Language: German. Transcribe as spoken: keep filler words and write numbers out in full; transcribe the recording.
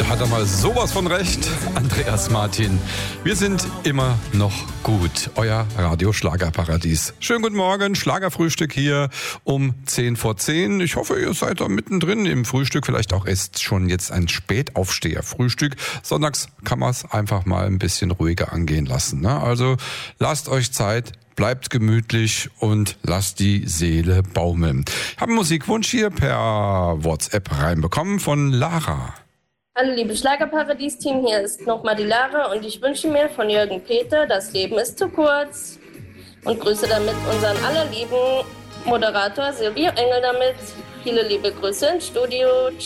hat er mal sowas von recht, Andreas Martin. Wir sind immer noch gut, euer Radio-Schlagerparadies. Schönen guten Morgen, Schlagerfrühstück hier um zehn vor zehn. Ich hoffe, ihr seid da mittendrin im Frühstück. Vielleicht auch ist schon jetzt ein Spätaufsteher-Frühstück. Sonntags kann man es einfach mal ein bisschen ruhiger angehen lassen. Ne? Also lasst euch Zeit. Bleibt gemütlich und lasst die Seele baumeln. Ich habe einen Musikwunsch hier per WhatsApp reinbekommen von Lara. Hallo liebe Schlagerparadies-Team, hier ist nochmal die Lara und ich wünsche mir von Jürgen Peter, das Leben ist zu kurz. Und grüße damit unseren allerlieben Moderator Silvio Engel damit. Viele liebe Grüße ins Studio.